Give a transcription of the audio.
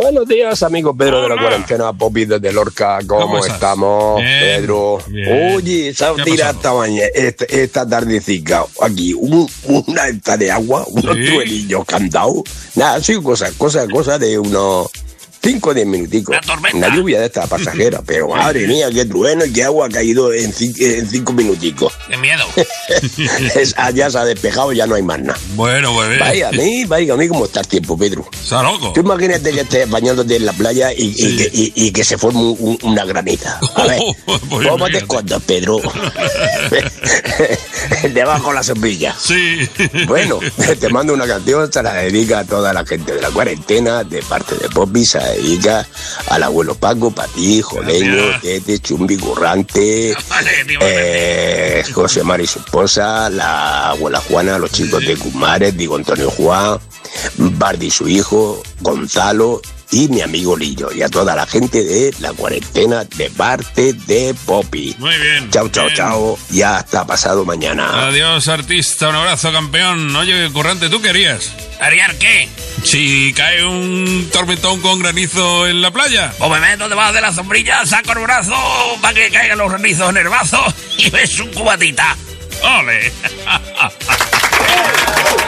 Buenos días, amigo Pedro de la cuarentena, Popi desde Lorca. ¿Cómo estamos, bien, Pedro? Bien. Oye, ¿sabes tirar esta mañana, esta tardecica? Aquí, una esta de agua, unos truenillos que han dado. Nada, sí, cosas de unos 5 o 10 minuticos. Una lluvia de esta pasajera, pero madre mía, qué trueno y qué agua ha caído en 5 minuticos. ¡Qué miedo! Ya se ha despejado, ya no hay más nada. Bueno, pues bien. Vaya a mí, ¿cómo está el tiempo, Pedro? Está loco. Tú imagínate que estés bañándote en la playa y que se forme una granita. A ver, pues ¿cómo te escondes, Pedro? Debajo de la sombrilla. Sí. Bueno, te mando una canción, se la dedica a toda la gente de la cuarentena, de parte de Poppy, se la dedica al abuelo Paco, para ti, Joleño, Tete, Chumbi, Currante, José Mari y su esposa, la abuela Juana, los chicos de Cumares, digo Antonio Juan, Bardi y su hijo, Gonzalo y mi amigo Lillo, y a toda la gente de la cuarentena de parte de Poppy. Muy bien. Chao. Ya hasta pasado mañana. Adiós, artista. Un abrazo, campeón. Oye, Currante, ¿tú qué harías? ¿Haríar qué? Si cae un tormentón con granizo en la playa. Pues me meto debajo de la sombrilla, saco el brazo para que caigan los granizos en el vaso y ves un cubatita. ¡Ole!